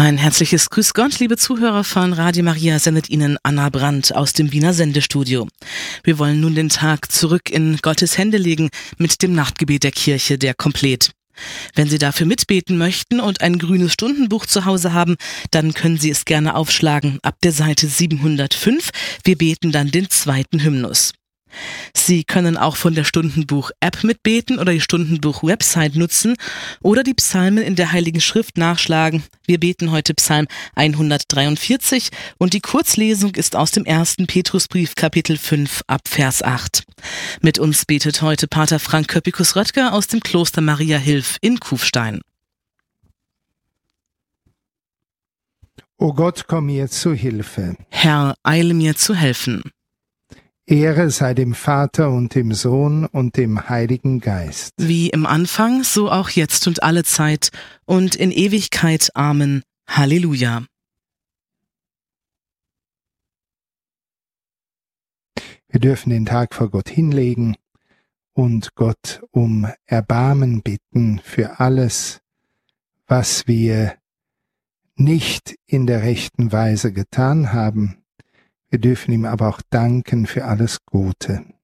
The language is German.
Ein herzliches Grüß Gott, liebe Zuhörer von Radio Maria, sendet Ihnen Anna Brandt aus dem Wiener Sendestudio. Wir wollen nun den Tag zurück in Gottes Hände legen mit dem Nachtgebet der Kirche, der Komplett. Wenn Sie dafür mitbeten möchten und ein grünes Stundenbuch zu Hause haben, dann können Sie es gerne aufschlagen ab der Seite 705. Wir beten dann den zweiten Hymnus. Sie können auch von der Stundenbuch-App mitbeten oder die Stundenbuch-Website nutzen oder die Psalmen in der Heiligen Schrift nachschlagen. Wir beten heute Psalm 143 und die Kurzlesung ist aus dem 1. Petrusbrief, Kapitel 5, ab Vers 8. Mit uns betet heute Pater Frank Köppikus-Röttger aus dem Kloster Maria Hilf in Kufstein. O Gott, komm mir zu Hilfe. Herr, eile mir zu helfen. Ehre sei dem Vater und dem Sohn und dem Heiligen Geist. Wie im Anfang, so auch jetzt und alle Zeit und in Ewigkeit. Amen. Halleluja. Wir dürfen den Tag vor Gott hinlegen und Gott um Erbarmen bitten für alles, was wir nicht in der rechten Weise getan haben. Wir dürfen ihm aber auch danken für alles Gute.